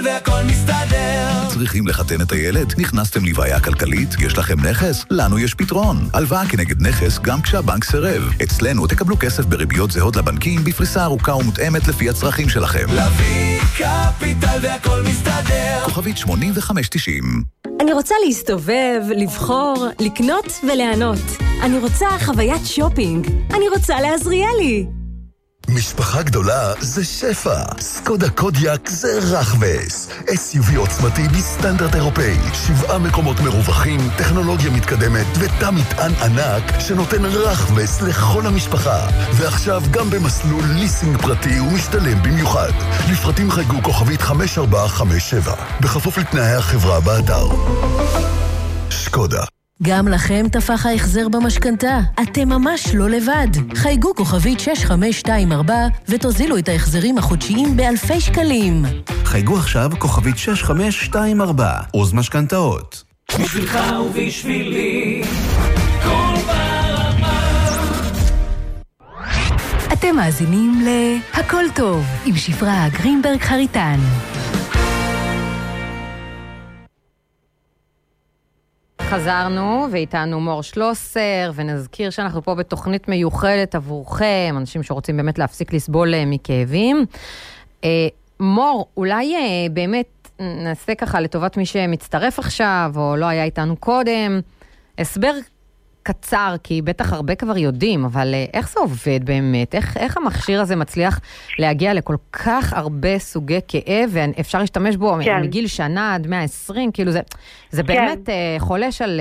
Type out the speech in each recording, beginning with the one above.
והכל מסתדר. צריכים לחתן את הילד? נכנסתם לבעיה כלכלית? יש לכם נכס? לנו יש פתרון. הלוואה כנגד נכס גם כשהבנק סירב. אצלנו תקבלו כסף בריביות זהות לבנקים בפריסה ארוכה ומותאמת לפי הצרכים שלכם. להביא קפיטל והכל מסתדר. כוכבית 8590. אני רוצה להסתובב, לבחור, לקנות וליהנות. אני רוצה חוויית שופינג. אני רוצה לעזריאלי. משפחה גדולה זה שפע. סקודה קודיאק זה רחבס. SUV עוצמתי בסטנדרט אירופאי. 7 מקומות מרווחים, טכנולוגיה מתקדמת ותא מטען ענק שנותן רחבס לכל המשפחה. ועכשיו גם במסלול ליסינג פרטי ומשתלם במיוחד. לפרטים חייגו כוכבית 5457. בכפוף לתנאי החברה באתר. שקודה. גם לכם תפח ההחזר במשכנתה. אתם ממש לא לבד. חייגו כוכבית 6524 ותוזילו את ההחזרים החודשיים באלפי שקלים. חייגו עכשיו כוכבית 6524. עוז משכנתאות. בשבילך ובשבילי כל ברמה. אתם מאזינים להכל טוב עם שפרה גרינברג חריטן. חזרנו, ואיתנו מור שלוסר, ונזכיר שאנחנו פה בתוכנית מיוחדת עבורכם, אנשים שרוצים באמת להפסיק לסבול מכאבים. מור, אולי באמת נעשה ככה לטובת מי שמצטרף עכשיו, או לא היה איתנו קודם, הסבר קצר, כי בטח הרבה כבר יודעים, אבל איך זה עובד באמת? איך המכשיר הזה מצליח להגיע לכל כך הרבה סוגי כאב, ואפשר להשתמש בו מגיל שנה עד 120, כאילו זה באמת חולש על...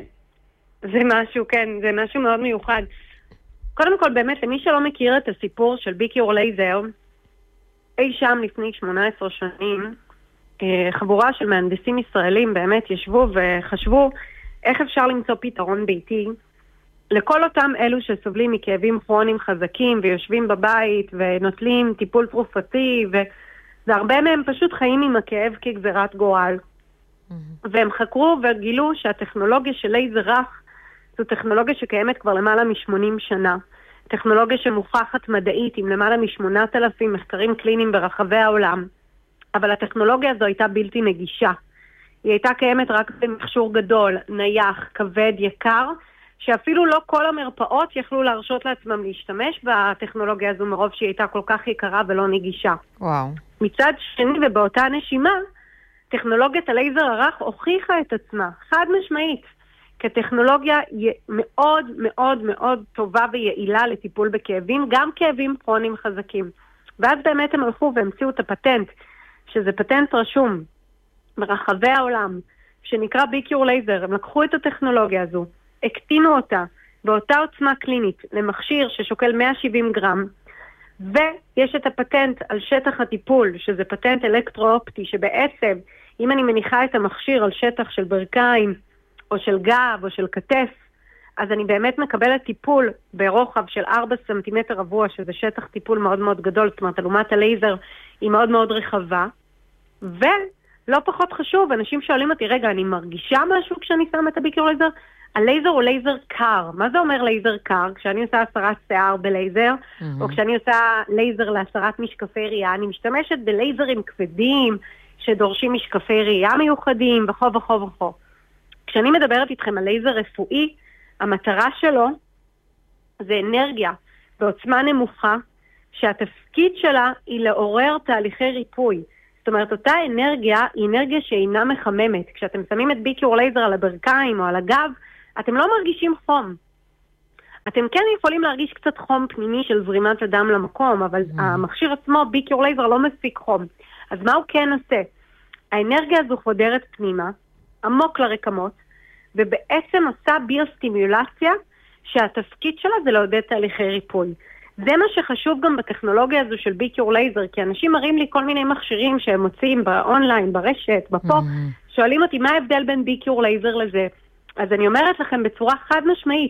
זה משהו, כן, זה משהו מאוד מיוחד. קודם כל, באמת, למי שלא מכיר את הסיפור של ביקיור לייזר, אי שם לפני 18 שנים, חבורה של מהנדסים ישראלים באמת ישבו וחשבו איך אפשר למצוא פתרון ביתי לכל אותם אלו שסובלים מכאבים כרוניים חזקים ויושבים בבית ונוטלים טיפול תרופתי, והרבה מהם פשוט חיים עם הכאב כגזירת גורל. והם חקרו וגילו שהטכנולוגיה של לייזר רך זו טכנולוגיה שקיימת כבר למעלה מ-80 שנה. טכנולוגיה שמוכחת מדעית עם למעלה מ-8,000 מחקרים קליניים ברחבי העולם. אבל הטכנולוגיה הזו הייתה בלתי נגישה. היא הייתה קיימת רק במכשור גדול, נייח, כבד, יקר, שאפילו לא כל המרפאות יכלו להרשות לעצמם להשתמש בטכנולוגיה הזו מרוב שהיא הייתה כל כך יקרה ולא נגישה. וואו. מצד שני ובאותה נשימה, טכנולוגיית הלייזר הרך הוכיחה את עצמה, חד משמעית, כטכנולוגיה מאוד מאוד מאוד טובה ויעילה לטיפול בכאבים, גם כאבים כרוניים חזקים. ואז באמת הם הלכו והמציאו את הפטנט, שזה פטנט רשום ברחבי העולם, שנקרא ביקיור לייזר. הם לקחו את הטכנולוגיה הזו, הקטינו אותה באותה עוצמה קלינית למכשיר ששוקל 170 גרם, ויש את הפטנט על שטח הטיפול, שזה פטנט אלקטרו-אופטי, שבעצם אם אני מניחה את המכשיר על שטח של ברכיים, או של גב, או של כתף, אז אני באמת מקבלת טיפול ברוחב של 4 סנטימטר רבוע, שזה שטח טיפול מאוד מאוד גדול, זאת אומרת, אלומת הלייזר היא מאוד מאוד רחבה, ולא פחות חשוב, אנשים שואלים אותי, רגע, אני מרגישה משהו כשאני שם את הביקיור לייזר? הלייזר הוא לייזר קר. מה זה אומר לייזר קר? כשאני עושה הסרת שיער בלייזר, או כשאני עושה לייזר להסרת משקפי ראייה, אני משתמשת בלייזרים כבדים, שדורשים משקפי ראייה מיוחדים, וכו וכו וכו. כשאני מדברת איתכם על לייזר רפואי, המטרה שלו זה אנרגיה בעוצמה נמוכה, שהתפקיד שלה היא לעורר תהליכי ריפוי. זאת אומרת, אותה אנרגיה היא אנרגיה שאינה מחממת. כשאתם שמים את ביקיור לייזר על הברכיים או על הגב, אתם לא מרגישים חום. אתם כן יכולים להרגיש קצת חום פנימי של זרימת הדם למקום, אבל המכשיר עצמו, ביקיור לייזר, לא מפיק חום. אז מה הוא כן עושה? האנרגיה הזו חודרת פנימה, עמוק לרקמות, ובעצם עושה ביוסטימולציה, שהתפקיד שלה זה לעודד תהליכי ריפוי. זה מה שחשוב גם בטכנולוגיה הזו של ביקיור לייזר, כי אנשים מראים לי כל מיני מכשירים שהם מוצאים באונליין, ברשת, בפופ, שואלים אותי מה ההבדל בין ביקיור לייזר לזה. אז אני אומרת לכם בצורה חד משמעית,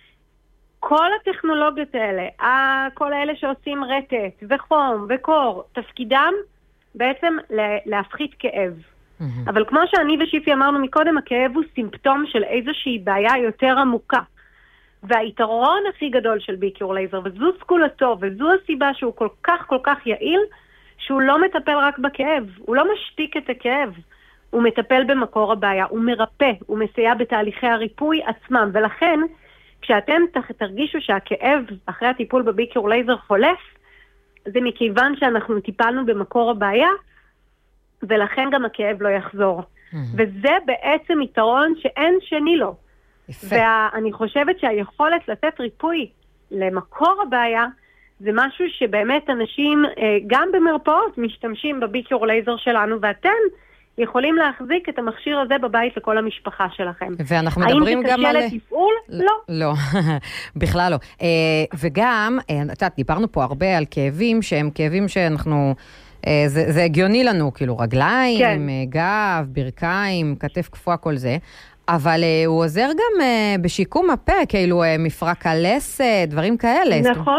כל הטכנולוגיות האלה, כל האלה שעושים רטט וחום וקור, תפקידם בעצם להפחית כאב. אבל כמו שאני ושיפי אמרנו מקודם, הכאב הוא סימפטום של איזושהי בעיה יותר עמוקה. והיתרון הכי גדול של ביקיור לייזר, וזו סגולתו, וזו הסיבה שהוא כל כך יעיל, שהוא לא מטפל רק בכאב, הוא לא משתיק את הכאב, הוא מטפל במקור הבעיה, הוא מרפא, הוא מסייע בתהליכי הריפוי עצמם, ולכן כשאתם תרגישו שהכאב אחרי הטיפול בביקור לייזר חולף, זה מכיוון שאנחנו טיפלנו במקור הבעיה, ולכן גם הכאב לא יחזור. וזה בעצם יתרון שאין שני לו. ואני חושבת שהיכולת לתת ריפוי למקור הבעיה, זה משהו שבאמת אנשים, גם במרפאות, משתמשים בביקור לייזר שלנו, ואתם יכולים להחזיק את המכשיר הזה בבית לכל המשפחה שלכם. ואנחנו מדברים גם על... האם זה קשה לתפעול? לא. לא, בכלל לא. וגם, דיברנו פה הרבה על כאבים, שהם כאבים שאנחנו... זה הגיוני לנו, כאילו רגליים, כן. גב, ברכיים, כתף קפואה, כל זה. אבל הוא עוזר גם בשיקום הפה, כאילו מפרק הלסת, דברים כאלה.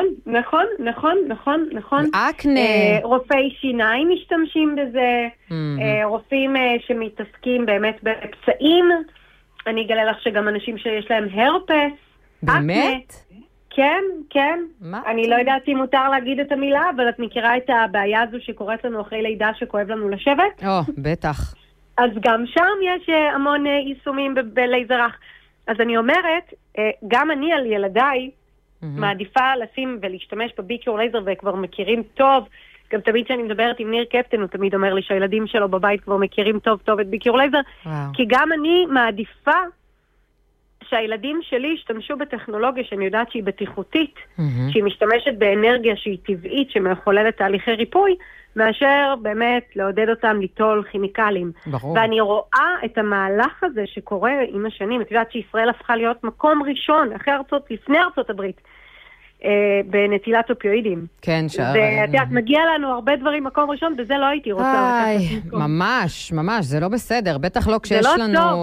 נכון. אקנה. רופאי שיניים משתמשים בזה, רופאים שמתעסקים באמת בפצעים. אני אגלה לך שגם אנשים שיש להם הרפס. באמת? כן. אני לא יודעת אם מותר להגיד את המילה, אבל את מכירה את הבעיה הזו שקורית לנו אחרי לידה שכואב לנו לשבת? בטח. אז גם שם יש המון יישומים בלייזר רך. אז אני אומרת, גם אני על ילדיי מעדיפה לשים ולהשתמש בביקור לייזר, וכבר מכירים טוב, גם תמיד שאני מדברת עם ניר קפטן, הוא תמיד אומר לי שהילדים שלו בבית כבר מכירים טוב את ביקור לייזר, כי גם אני מעדיפה שהילדים שלי ישתמשו בטכנולוגיה שאני יודעת שהיא בטיחותית, שהיא משתמשת באנרגיה שהיא טבעית, שמחוללת תהליכי ריפוי, מאשר באמת לעודד אותם ליטול כימיקלים. ברור. ואני רואה את המהלך הזה שקורה עם השנים, את יודעת שישראל הפכה להיות מקום ראשון, לפני ארצות הברית, בנטילת אופיואידים. כן, ואת יודעת, מגיע לנו הרבה דברים מקום ראשון, וזה לא הייתי רוצה. ממש, זה לא בסדר. בטח לא כשיש לנו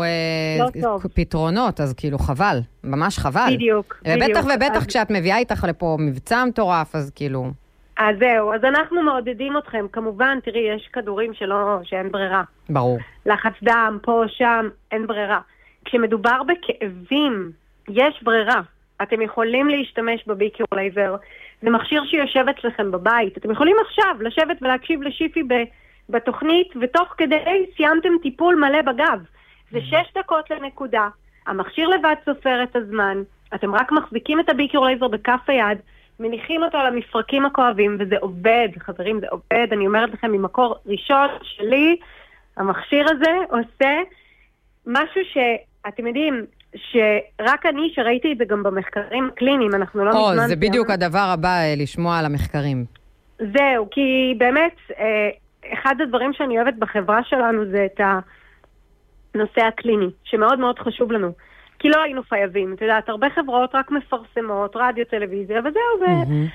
פתרונות, אז כאילו חבל. ממש חבל. בדיוק. ובטח כשאת מביאה איתך לפה מבצע מטורף, אז כאילו... אז זהו, אז אנחנו מעודדים אתכם. כמובן, תראי, יש כדורים שאין ברירה. ברור. לחץ דם, פה, שם, אין ברירה. כשמדובר בכאבים, יש ברירה. אתם יכולים להשתמש בביקור לייזר. זה מכשיר שיושב אצלכם בבית. אתם יכולים עכשיו לשבת ולהקשיב לשיפי בתוכנית, ותוך כדי סיימתם טיפול מלא בגב. זה 6 דקות לנקודה. המכשיר לבד סופר את הזמן. אתם רק מחזיקים את הביקור לייזר בכף היד, מניחים אותו על המפרקים הכואבים, וזה עובד, חברים, זה עובד. אני אומרת לכם, ממקור ראשון שלי, המכשיר הזה עושה משהו שאתם יודעים, שרק אני שראיתי את זה גם במחקרים הקליניים, אנחנו לא מזמן... זה בדיוק הדבר הבא, לשמוע על המחקרים. זהו, כי באמת, אחד הדברים שאני אוהבת בחברה שלנו זה את הנושא הקליני, שמאוד מאוד חשוב לנו. כי לא היינו חייבים, את יודעת, הרבה חברות רק מפרסמות, רדיו, טלוויזיה, וזהו,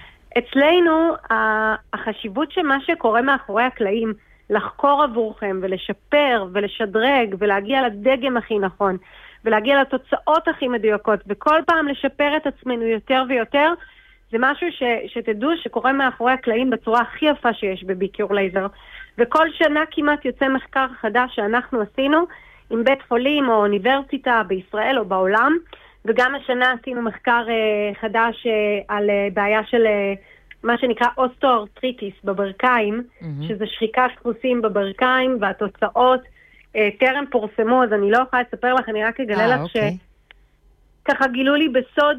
אצלנו, החשיבות שמה שקורה מאחורי הקלעים, לחקור עבורכם ולשפר ולשדרג ולהגיע לדגם הכי נכון, ולהגיע לתוצאות הכי מדויקות, וכל פעם לשפר את עצמנו יותר ויותר, זה משהו שתדעו שקורה מאחורי הקלעים בצורה הכי יפה שיש בביקור לייזר. וכל שנה כמעט יוצא מחקר חדש שאנחנו עשינו, עם בית חולים או אוניברסיטה בישראל או בעולם, וגם השנה עשינו מחקר חדש על בעיה של מה שנקרא אוסטוארטריטיס בברכיים, שזה שחיקת דפוסים בברכיים, והתוצאות טרם פורסמו, אז אני לא יכולה לספר לך, אני רק אגלה לך שככה גילו לי בסוד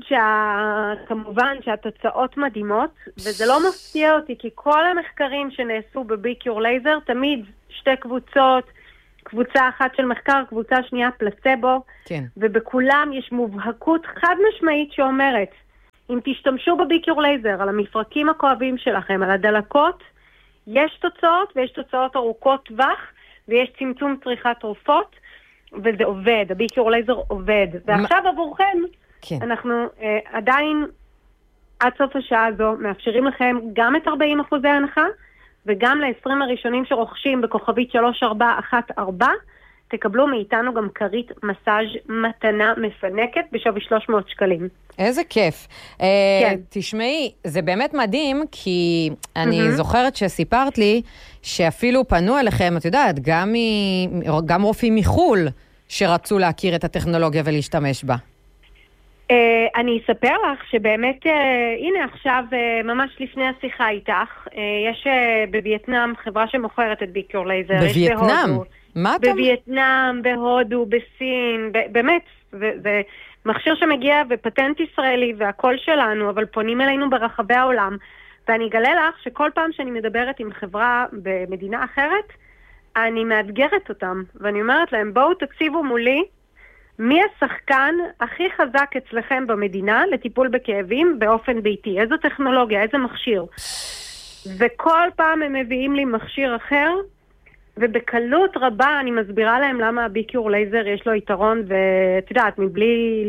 כמובן שהתוצאות מדהימות, וזה לא מפתיע אותי, כי כל המחקרים שנעשו בביקור לייזר, תמיד 2 קבוצות, קבוצה אחת של מחקר, קבוצה שנייה פלצבו, כן. ובכולם יש מובהקות חד משמעית שאומרת, אם תשתמשו בביקור לייזר על המפרקים הכואבים שלכם, על הדלקות, יש תוצאות, ויש תוצאות ארוכות טווח, ויש צמצום צריכת תרופות, וזה עובד, הביקור לייזר עובד. ועכשיו עבורכם, כן. אנחנו עדיין, עד סוף השעה הזו, מאפשרים לכם גם את 40% הנחה, וגם ל-20 הראשונים שרוכשים בכוכבית 3414, תקבלו מאיתנו גם כרית מסאז' מתנה מפנקת בשווי 300 שקלים. איזה כיף. כן. תשמעי, זה באמת מדהים, כי אני זוכרת שסיפרת לי שאפילו פנו אליכם, את יודעת, גם רופאים מחול שרצו להכיר את הטכנולוגיה ולהשתמש בה. אני אספר לך שבאמת, הנה עכשיו, ממש לפני השיחה איתך, יש בווייטנאם חברה שמוכרת את ביקיור לייזר. בווייטנאם? מה אתה? בווייטנאם, בהודו, בסין, באמת, זה מכשיר שמגיע ופטנט ישראלי והכל שלנו, אבל פונים אלינו ברחבי העולם, ואני אגלה לך שכל פעם שאני מדברת עם חברה במדינה אחרת, אני מאתגרת אותם, ואני אומרת להם, בואו תציבו מולי, מי השחקן הכי חזק אצלכם במדינה לטיפול בכאבים באופן ביתי? איזו טכנולוגיה, איזה מכשיר? וכל פעם הם מביאים לי מכשיר אחר, ובקלות רבה אני מסבירה להם למה הביקיור לייזר יש לו יתרון, ואת יודעת, מבלי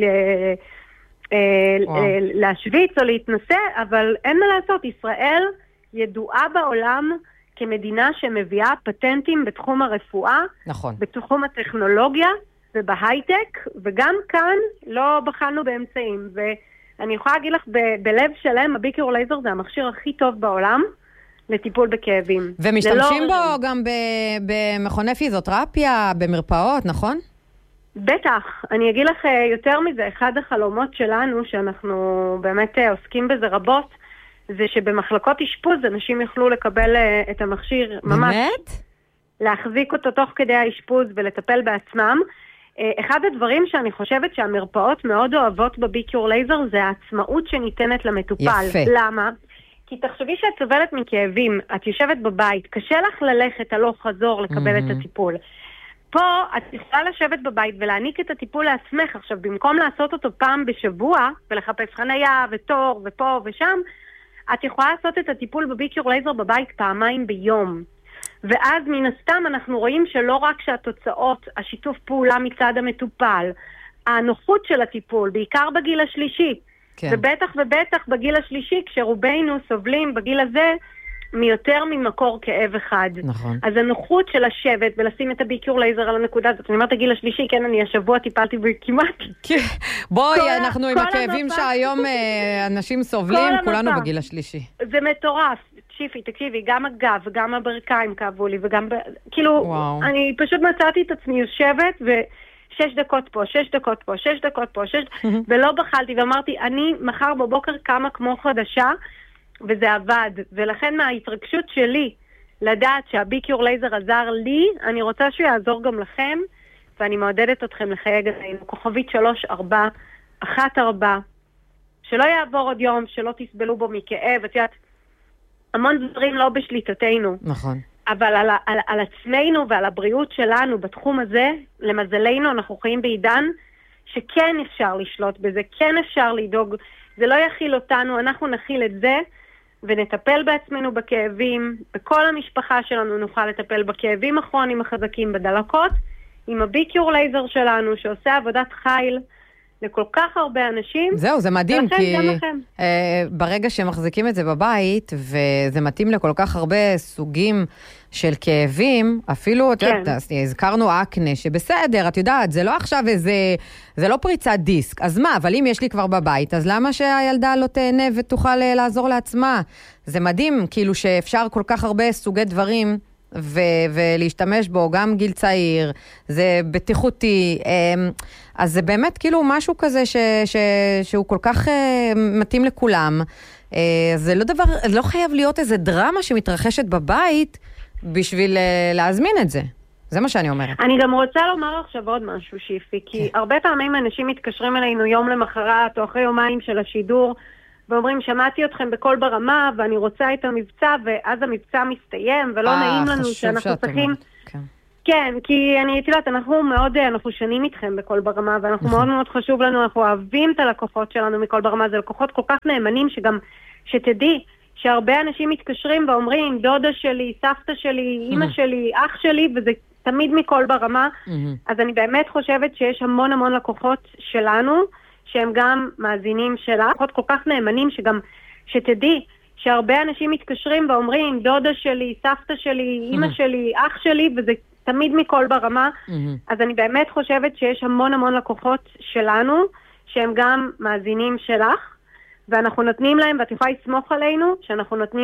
להשוויץ או להתנסה, אבל אין מה לעשות, ישראל ידועה בעולם כמדינה שמביאה פטנטים בתחום הרפואה, נכון. בתחום הטכנולוגיה, ובהייטק, וגם כאן לא בחלנו באמצעים. ואני יכולה להגיד לך בלב שלם, הביקיור לייזר זה המכשיר הכי טוב בעולם לטיפול בכאבים. ומשתמשים בו גם במכוני פיזיותרפיה, במרפאות, נכון? בטח. אני אגיד לך יותר מזה, אחד החלומות שלנו, שאנחנו באמת עוסקים בזה רבות, זה שבמחלקות אשפוז אנשים יוכלו לקבל את המכשיר ממש. באמת? להחזיק אותו תוך כדי האשפוז ולטפל בעצמם. אחד הדברים שאני חושבת שהמרפאות מאוד אוהבות בביקיור לייזר זה העצמאות שניתנת למטופל. יפה. למה? כי תחשבי שאת סובלת מכאבים, את יושבת בבית, קשה לך ללכת הלוך חזור לקבל את הטיפול. פה את יכולה לשבת בבית ולהעניק את הטיפול לעצמך. עכשיו, במקום לעשות אותו פעם בשבוע ולחפש חנייה ותור ופה ושם, את יכולה לעשות את הטיפול בביקיור לייזר בבית פעמיים ביום. ואז מן הסתם אנחנו רואים שלא רק שהתוצאות, השיתוף פעולה מצד המטופל, הנוחות של הטיפול, בעיקר בגיל השלישי, כן. ובטח בגיל השלישי, כשרובנו סובלים בגיל הזה, מיותר ממקור כאב אחד. נכון. אז הנוחות של לשבת ולשים את הביקיור לייזר על הנקודה הזאת, אני אומרת הגיל השלישי, כן, אני השבוע טיפלתי כמעט. בואי, אנחנו עם הכאבים שהיום אנשים סובלים, כולנו בגיל השלישי. זה מטורף. תקשיבי, גם הגב וגם הברכיים כאבו לי, וגם, כאילו, אני פשוט מצאתי את עצמי יושבת, ו6 דקות פה, 6 דקות פה, 6 דקות פה, ולא בחלתי, ואמרתי, אני מחר בבוקר קמה כמו חדשה, וזה עבד, ולכן מההתרגשות שלי, לדעת שהביקיור לייזר עזר לי, אני רוצה שהוא יעזור גם לכם, ואני מעודדת אתכם לחייג עלינו, כוכבית 3414, שלא יעבור עוד יום, שלא תסבלו בו מכאב, את יודעת, המון דברים לא בשליטתנו. נכון. אבל על עצמנו ועל הבריאות שלנו בתחום הזה, למזלנו אנחנו חיים בעידן שכן אפשר לשלוט בזה, כן אפשר לדאוג, זה לא יכיל אותנו, אנחנו נכיל את זה, ונטפל בעצמנו בכאבים, בכל המשפחה שלנו נוכל לטפל בכאבים הכרוניים החזקים, בדלקות, עם הביקיור לייזר שלנו שעושה עבודת חיל, לכל כך הרבה אנשים. זהו, זה מדהים, כי ברגע שמחזיקים את זה בבית, וזה מתאים לכל כך הרבה סוגים של כאבים, אפילו, את יודעת, הזכרנו אקנה, שבסדר, את יודעת, זה לא עכשיו זה לא פריצת דיסק, אז מה, אבל אם יש לי כבר בבית, אז למה שהילדה לא תהנה ותוכל לעזור לעצמה? זה מדהים, כאילו שאפשר כל כך הרבה סוגי דברים, ולהשתמש בו, גם גיל צעיר, זה בטיחותי, אז זה באמת כאילו משהו כזה שהוא כל כך מתאים לכולם. זה לא דבר, לא חייב להיות איזה דרמה שמתרחשת בבית בשביל להזמין את זה. זה מה שאני אומרת. אני גם רוצה לומר עכשיו עוד משהו, שיפי, כי הרבה פעמים אנשים מתקשרים אלינו יום למחרת או אחרי יומיים של השידור, ואומרים, שמעתי אתכם בכל ברמה, ואני רוצה את המבצע, ואז המבצע מסתיים, ולא נעים לנו שאנחנו צריכים... כן, כי אני יודעת, אנחנו שנים איתכם בכל ברמה, ואנחנו מאוד מאוד חשוב לנו, אנחנו אוהבים את הלקוחות שלנו מכל ברמה, זה לקוחות כל כך נאמנים, שגם, שתדעי, שהרבה אנשים מתקשרים ואומרים, דודה שלי, סבתא שלי, אמא שלי, אח שלי, וזה תמיד מכל ברמה, אז אני באמת חושבת שיש המון המון לקוחות שלנו, שהם גם מאזינים שלה, לקוחות כל כך נאמנים, שגם, שתדעי, שהרבה אנשים מתקשרים ואומרים, דודה שלי, סבתא שלי, אמא שלי, אח שלי, וזה תמיד מכל ברמה, אז אני באמת חושבת שיש המון המון לקוחות שלנו, שהם גם מאזינים שלך, ואנחנו נותנים להם, ואת יכולה לסמוך עלינו, שאנחנו נותנים